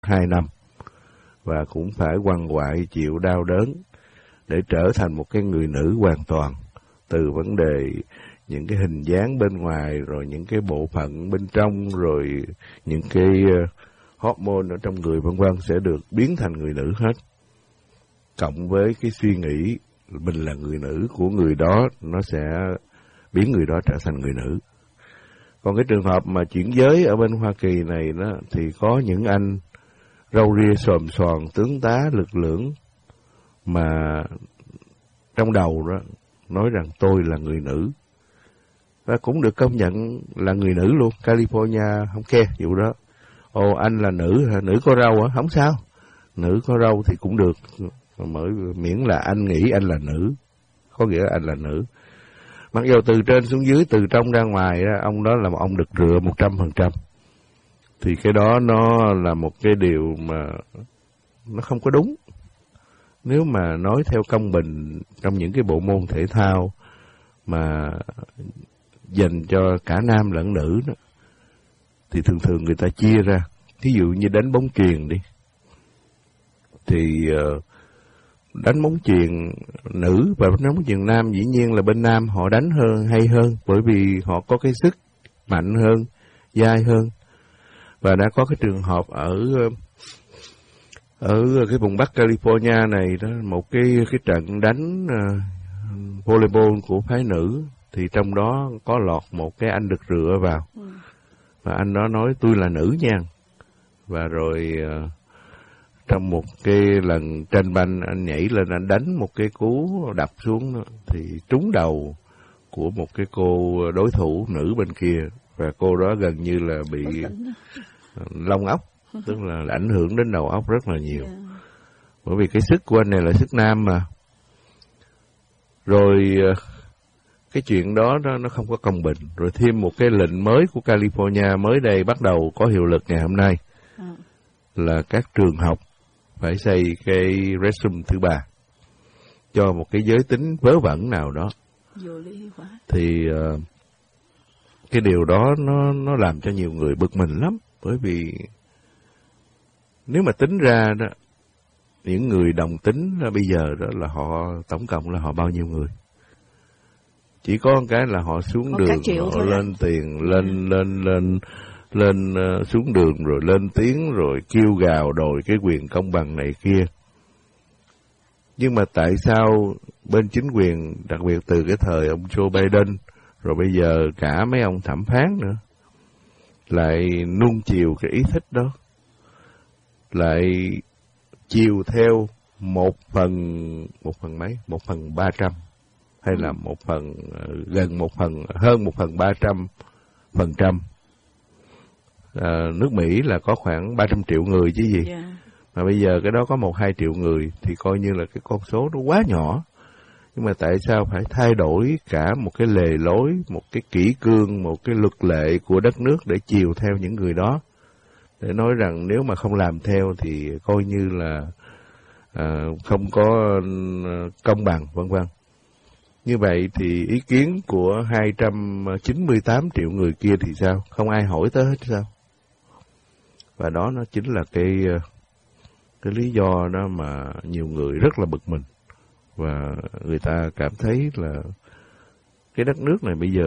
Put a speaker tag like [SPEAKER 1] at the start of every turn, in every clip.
[SPEAKER 1] 2 năm và cũng phải quằn quại chịu đau đớn để trở thành một cái người nữ hoàn toàn, từ vấn đề những cái hình dáng bên ngoài, rồi những cái bộ phận bên trong, rồi những cái hormone ở trong người vân vân sẽ được biến thành người nữ hết. Cộng với cái suy nghĩ mình là người nữ của người đó, nó sẽ biến người đó trở thành người nữ. Còn cái trường hợp mà chuyển giới ở bên Hoa Kỳ này đó, thì có những anh râu ria xòm xoàn, tướng tá lực lưỡng mà trong đầu đó nói rằng tôi là người nữ, và cũng được công nhận là người nữ luôn. California không care vụ đó. Ồ, anh là nữ hả? Nữ có râu hả? Không sao, nữ có râu thì cũng được, miễn là anh nghĩ anh là nữ, có nghĩa là anh là nữ. Mặc dù từ trên xuống dưới, từ trong ra ngoài, ông đó là một ông đực rựa 100%. Thì cái đó nó là một cái điều mà nó không có đúng. Nếu mà nói theo công bình trong những cái bộ môn thể thao mà dành cho cả nam lẫn nữ đó, thì thường thường người ta chia ra. Thí dụ như đánh bóng chuyền đi, thì đánh bóng chuyền nữ và đánh bóng chuyền nam, dĩ nhiên là bên nam họ đánh hơn, hay hơn, bởi vì họ có cái sức mạnh hơn, dai hơn. Và đã có cái trường hợp ở cái vùng Bắc California này đó, một cái trận đánh volleyball của phái nữ, thì trong đó có lọt một cái anh đực rựa vào. Và anh đó nói tôi là nữ nha. Và rồi trong một cái lần tranh banh, anh nhảy lên anh đánh một cái cú đập xuống đó, thì trúng đầu của một cái cô đối thủ nữ bên kia, và cô đó gần như là bị lông óc, tức là ảnh hưởng đến đầu óc rất là nhiều. Bởi vì cái sức của anh này là sức nam mà. Rồi cái chuyện đó nó không có công bình. Rồi thêm một cái lệnh mới của California mới đây bắt đầu có hiệu lực ngày hôm nay, là các trường học phải xây cái restroom thứ 3 cho một cái giới tính vớ vẩn nào đó. Thì cái điều đó nó làm cho nhiều người bực mình lắm. Bởi vì nếu mà tính ra đó, những người đồng tính là bây giờ đó là họ tổng cộng là họ bao nhiêu người? Chỉ có một cái là họ xuống đường, họ lên tiền, lên xuống đường rồi lên tiếng rồi kêu gào đòi cái quyền công bằng này kia. Nhưng mà tại sao bên chính quyền, đặc biệt từ cái thời ông Joe Biden, rồi bây giờ cả mấy ông thẩm phán nữa, lại nuông chiều cái ý thích đó, lại chiều theo 1/300 hay là gần 1/300%. Nước Mỹ là có khoảng 300 triệu người chứ gì. Mà bây giờ cái đó có 1-2 triệu người thì coi như là cái con số nó quá nhỏ. Nhưng mà tại sao phải thay đổi cả một cái lề lối, một cái kỷ cương, một cái luật lệ của đất nước để chiều theo những người đó, để nói rằng nếu mà không làm theo thì coi như là không có công bằng, vân vân. Như vậy thì ý kiến của 298 triệu người kia thì sao? Không ai hỏi tới hết sao? Và đó nó chính là cái lý do đó mà nhiều người rất là bực mình. Và người ta cảm thấy là cái đất nước này bây giờ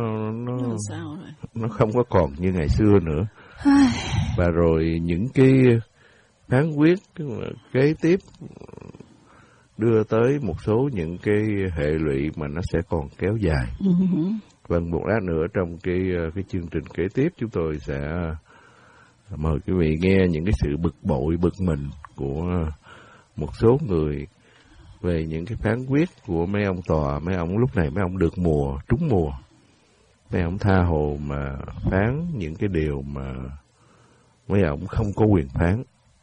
[SPEAKER 1] nó không có còn như ngày xưa nữa. Và rồi những cái phán quyết kế tiếp đưa tới một số những cái hệ lụy mà nó sẽ còn kéo dài. Vâng, một lát nữa trong cái chương trình kế tiếp chúng tôi sẽ mời quý vị nghe những cái sự bực bội, bực mình của một số người về những cái phán quyết của mấy ông tòa. Mấy ông lúc này mấy ông được mùa, trúng mùa. Mấy ông tha hồ mà phán những cái điều mà mấy ông không có quyền phán.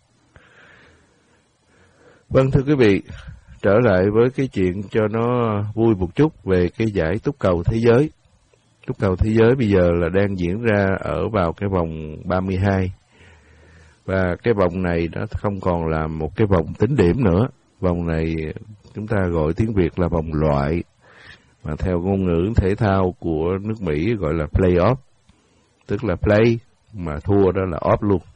[SPEAKER 1] Vâng, thưa quý vị, trở lại với cái chuyện cho nó vui một chút về cái giải túc cầu thế giới. Túc cầu thế giới bây giờ là đang diễn ra ở vào cái vòng 32. Và cái vòng này nó không còn là một cái vòng tính điểm nữa. Vòng này chúng ta gọi tiếng Việt là vòng loại, mà theo ngôn ngữ thể thao của nước Mỹ gọi là play-off. Tức là play mà thua đó là off luôn.